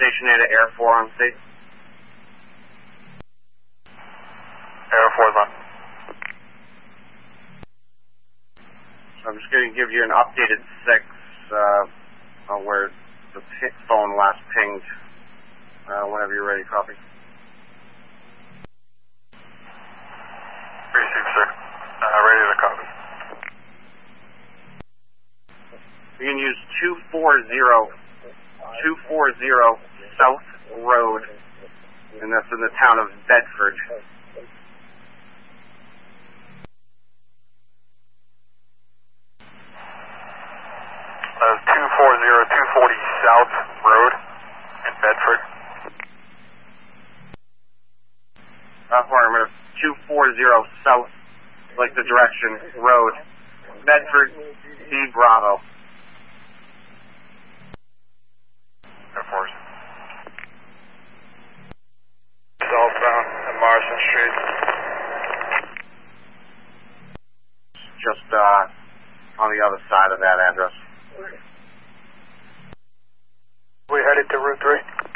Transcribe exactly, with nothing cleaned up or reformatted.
Station A to Air four on state. Air four is on. So I'm just going to give you an updated six uh, on where the phone last pinged. Uh, whenever you're ready, copy. Received, sir. Uh, ready to copy. You can use two forty, two forty South Road, and that's in the town of Bedford. Uh, two forty, two forty South Road in Bedford. Affirmative. two forty South, like the direction, Road, Bedford, B Bravo. Air Force. Southbound at Morrison Street. Just uh, on the other side of that address. We headed to Route three.